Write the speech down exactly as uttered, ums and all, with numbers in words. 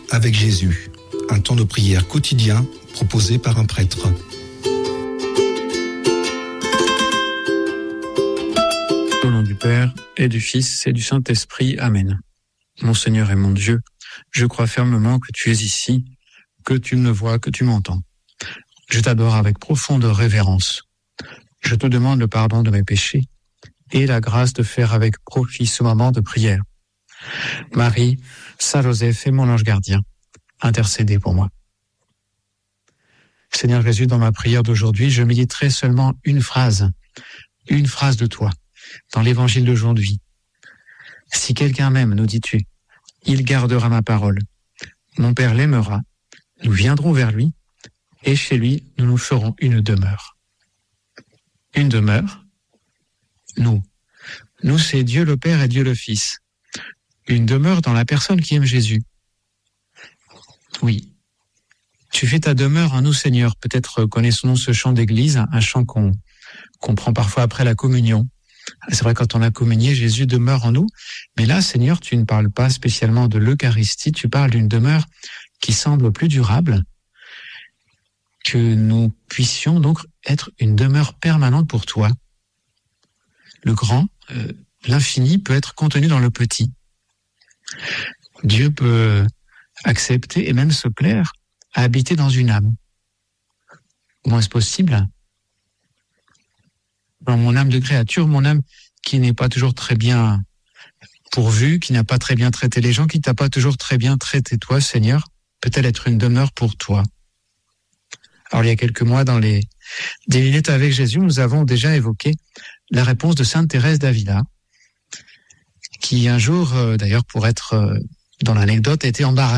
avec Jésus, un temps de prière quotidien proposé par un prêtre. Au nom du Père, et du Fils, et du Saint-Esprit. Amen. Mon Seigneur et mon Dieu, je crois fermement que tu es ici, que tu me vois, que tu m'entends. Je t'adore avec profonde révérence. Je te demande le pardon de mes péchés et la grâce de faire avec profit ce moment de prière. Marie, Saint Joseph et mon ange gardien, intercédez pour moi. Seigneur Jésus, dans ma prière d'aujourd'hui, je méditerai seulement une phrase, une phrase de toi, dans l'évangile d'aujourd'hui. Si quelqu'un m'aime, nous dis-tu, il gardera ma parole. Mon Père l'aimera, nous viendrons vers lui, et chez lui, nous nous ferons une demeure. Une demeure, nous. Nous, c'est Dieu le Père et Dieu le Fils. Une demeure dans la personne qui aime Jésus. Oui. Tu fais ta demeure en nous, Seigneur. Peut-être connaissons-nous ce chant d'église, un chant qu'on, qu'on prend parfois après la communion. C'est vrai, quand on a communié, Jésus demeure en nous. Mais là, Seigneur, tu ne parles pas spécialement de l'Eucharistie, tu parles d'une demeure qui semble plus durable, que nous puissions donc être une demeure permanente pour toi. Le grand, euh, l'infini peut être contenu dans le petit. Dieu peut accepter et même se plaire à habiter dans une âme. Comment est-ce possible ? Dans mon âme de créature, mon âme qui n'est pas toujours très bien pourvue, qui n'a pas très bien traité les gens, qui t'a pas toujours très bien traité toi, Seigneur, peut-elle être une demeure pour toi ? Alors, il y a quelques mois, dans les dix minutes avec Jésus, nous avons déjà évoqué la réponse de Sainte Thérèse d'Avila, qui un jour, euh, d'ailleurs, pour être euh, dans l'anecdote, était embarrassée